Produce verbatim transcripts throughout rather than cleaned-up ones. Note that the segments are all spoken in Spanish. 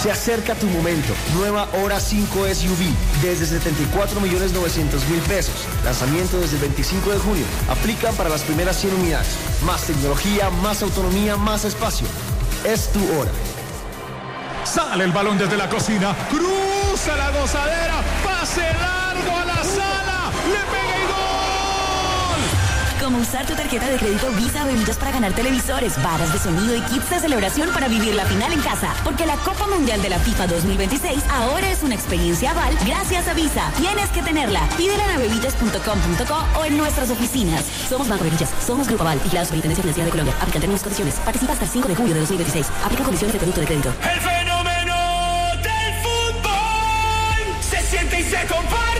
Se acerca tu momento. Nueva Hora cinco S U V desde setenta y cuatro millones novecientos mil pesos. Lanzamiento desde el veinticinco de junio. Aplican para las primeras cien unidades. Más tecnología, más autonomía, más espacio. Es tu hora. Sale el balón desde la cocina. Cruza la gozadera. Pase largo a la sala. Le pega y gol. Como usar tu tarjeta de crédito Visa Bebidas para ganar televisores, barras de sonido y kits de celebración para vivir la final en casa. Porque la Copa Mundial de la FIFA dos mil veintiséis ahora es una experiencia Aval gracias a Visa. Tienes que tenerla. Pídela en bebidas punto com punto co o en nuestras oficinas. Somos Banco Bebidas. Somos Grupo Aval. Vigilados por Intendencia Financiera de Colombia. Aplican términos y condiciones. Participa hasta el cinco de julio de dos mil veintiséis. Aplica condiciones de producto de crédito. El fenómeno del fútbol se siente y se comparte.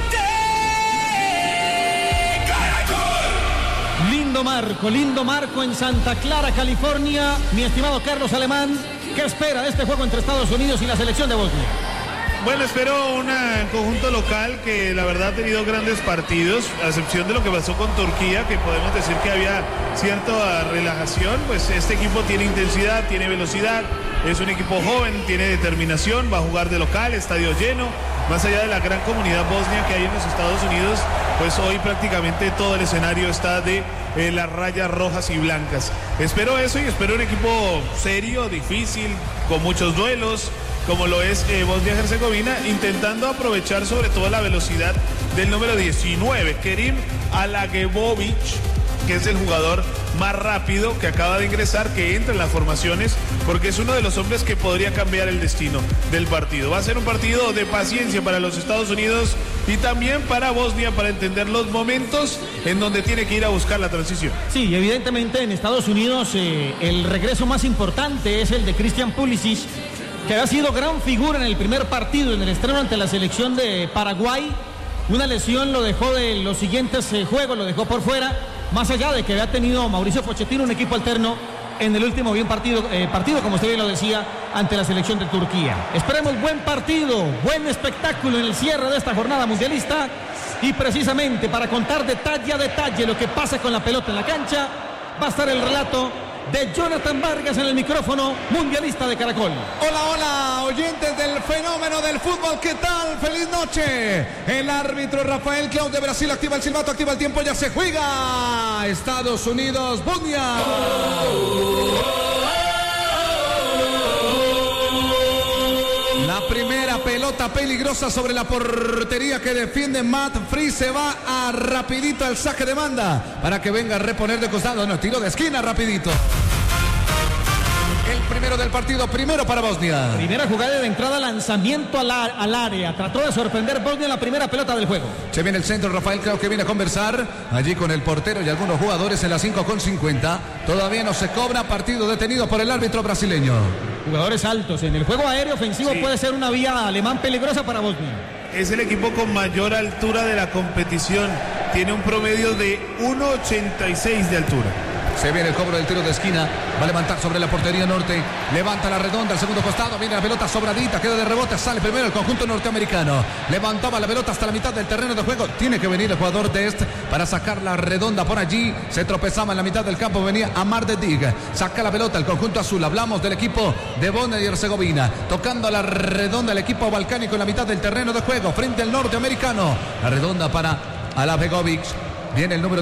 Lindo marco, lindo marco en Santa Clara, California. Mi estimado Carlos Alemán, ¿qué espera de este juego entre Estados Unidos y la selección de Bosnia? Bueno, espero un conjunto local que la verdad ha tenido grandes partidos, a excepción de lo que pasó con Turquía, que podemos decir que había cierta relajación. Pues este equipo tiene intensidad, tiene velocidad, es un equipo joven, tiene determinación, va a jugar de local, estadio lleno. Más allá de la gran comunidad bosnia que hay en los Estados Unidos, pues hoy prácticamente todo el escenario está de eh, las rayas rojas y blancas. Espero eso y espero un equipo serio, difícil, con muchos duelos, como lo es eh, Bosnia-Herzegovina, intentando aprovechar sobre todo la velocidad del número diecinueve, Kerim Alagebovic, que es el jugador más rápido que acaba de ingresar, que entra en las formaciones, porque es uno de los hombres que podría cambiar el destino del partido. Va a ser un partido de paciencia para los Estados Unidos y también para Bosnia, para entender los momentos en donde tiene que ir a buscar la transición. Sí, evidentemente en Estados Unidos eh, el regreso más importante es el de Christian Pulisic, que ha sido gran figura en el primer partido, en el estreno ante la selección de Paraguay. Una lesión lo dejó de los siguientes eh, juegos, lo dejó por fuera, más allá de que había tenido Mauricio Pochettino un equipo alterno en el último bien partido, eh, partido, como usted bien lo decía, ante la selección de Turquía. Esperemos buen partido, buen espectáculo en el cierre de esta jornada mundialista, y precisamente para contar detalle a detalle lo que pasa con la pelota en la cancha, va a estar el relato de Jonathan Vargas en el micrófono mundialista de Caracol. Hola, hola, oyentes del fenómeno del fútbol, ¿qué tal? ¡Feliz noche! El árbitro Rafael Claus de Brasil activa el silbato, activa el tiempo, ya se juega. Estados Unidos, Bosnia. La primera pelota peligrosa sobre la portería que defiende Matt Free, se va a rapidito al saque de banda para que venga a reponer de costado. No, tiro de esquina rapidito. El primero del partido, primero para Bosnia. Primera jugada de entrada, lanzamiento al, al área. Trató de sorprender Bosnia en la primera pelota del juego. Se viene el centro, Rafael Claus, que viene a conversar allí con el portero y algunos jugadores en las cinco con cincuenta. Todavía no se cobra, partido detenido por el árbitro brasileño. Jugadores altos. En el juego aéreo ofensivo sí. Puede ser una vía alemán peligrosa para Bosnia. Es el equipo con mayor altura de la competición. Tiene un promedio de uno ochenta y seis de altura. Se viene el cobro del tiro de esquina. Va a levantar sobre la portería norte. Levanta la redonda al segundo costado. Viene la pelota sobradita. Queda de rebote. Sale primero el conjunto norteamericano. Levantaba la pelota hasta la mitad del terreno de juego. Tiene que venir el jugador de este para sacar la redonda por allí. Se tropezaba en la mitad del campo. Venía Amar de Dig. Saca la pelota el conjunto azul. Hablamos del equipo de Bosnia y Herzegovina. Tocando la redonda el equipo balcánico en la mitad del terreno de juego. Frente al norteamericano. La redonda para Alabegovic. Viene el número